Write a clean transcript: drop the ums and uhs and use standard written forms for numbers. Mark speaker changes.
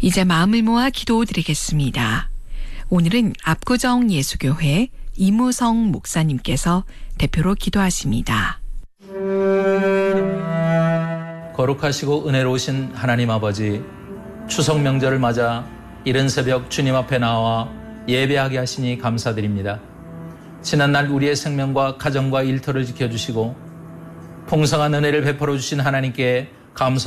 Speaker 1: 이제 마음을 모아 기도드리겠습니다. 오늘은 압구정 예수교회 이무성 목사님께서 대표로 기도하십니다.
Speaker 2: 거룩하시고 은혜로우신 하나님 아버지, 추석 명절을 맞아 이른 새벽 주님 앞에 나와 예배하게 하시니 감사드립니다. 지난날 우리의 생명과 가정과 일터를 지켜주시고 풍성한 은혜를 베풀어 주신 하나님께 감사